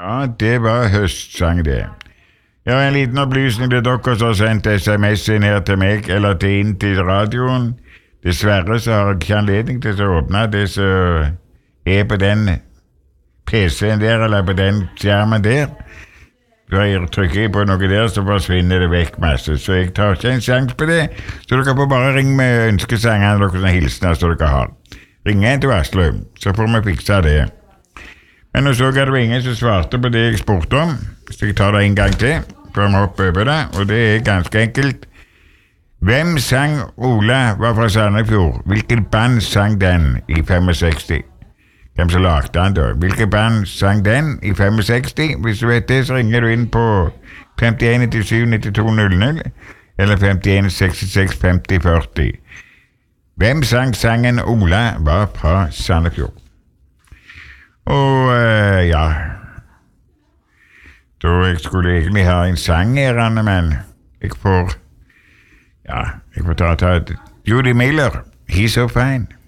Ja, det var høstsang det. Ja, en liten opplysning til dere som har sendt SMS inn her til meg, eller inn til radioen. Dessverre så har jeg ikke anledning til å åpne det som er på den PC-en der, eller på den skjermen der. Så jeg trykker på noe der, så forsvinner det vekk masse. Så jeg tar ikke en sjanse på det. Så dere får bare ringe med ønskesangene og noen hilsener som dere har. Ring en til Aslaug, så får vi fikse det. Men nå så jeg at det var ingen som svarte på det jeg spurte om. Så jeg tar det en gang til, før vi hopper over det. Og det er ganske enkelt. Hvem sang Ola var fra Sandefjord? Hvilket band sang den i 65? Hvem som lagde den da? Hvilket band sang den i 65? Hvis du vet det, så ringer du inn på 51 97 92 00 eller 51 66 50 40. Hvem sang sangen Ola var fra Sandefjord? Og ja, da jeg skulle egentlig ha en sang her, men jeg får ta Judy Miller, He's So Fine.